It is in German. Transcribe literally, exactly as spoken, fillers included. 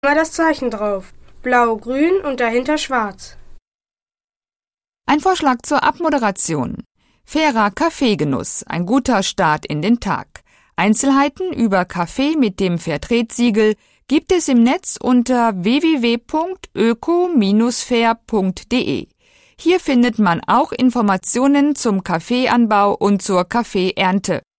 Immer das Zeichen drauf. Blau-grün und dahinter schwarz. Ein Vorschlag zur Abmoderation. Fairer Kaffeegenuss, ein guter Start in den Tag. Einzelheiten über Kaffee mit dem Fairtrade-Siegel gibt es im Netz unter w w w punkt öko Bindestrich fair punkt de. Hier findet man auch Informationen zum Kaffeeanbau und zur Kaffeeernte.